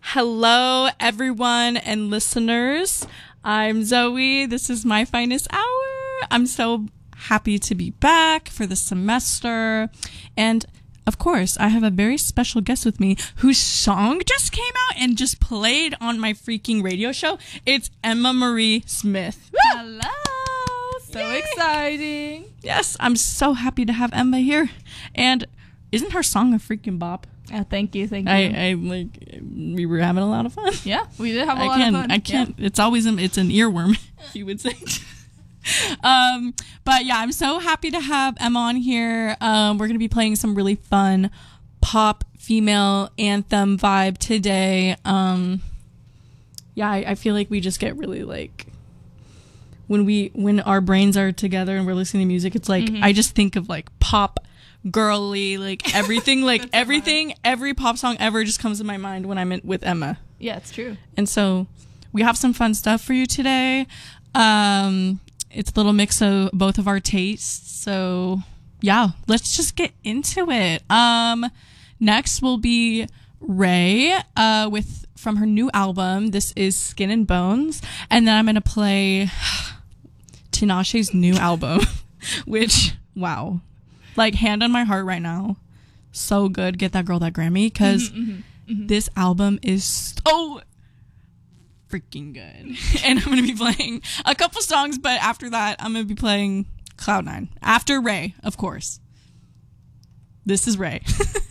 Hello, everyone and listeners. I'm Zoe. This is My Finest Hour. I'm so happy to be back for the semester. And of course, I have a very special guest with me whose song just came out and just played on my freaking radio show. It's Emma Marie Smith. Woo! Hello. So exciting. Yes, I'm so happy to have Emma here. And isn't her song a freaking bop? Yeah, thank you. We were having a lot of fun. Yeah, we did have a lot of fun. I can't. Yeah. It's an earworm, you would say. But yeah, I'm so happy to have Emma on here. We're going to be playing some really fun pop female anthem vibe today. I feel like we just get really like, when our brains are together and we're listening to music, it's like, I just think of like pop, girly, like everything, like every pop song ever just comes to my mind when I'm with Emma. Yeah, it's true. And so we have some fun stuff for you today. It's a little mix of both of our tastes. So yeah, let's just get into it. Next will be Ray, from her new album. This is Skin and Bones. And then I'm going to play Tinashe's new album, which, wow. Like, hand on my heart right now. So good. Get that girl that Grammy. Because this album is so freaking good. And I'm going to be playing a couple songs, but after that, I'm going to be playing Cloud9. After Ray, of course. This is Ray.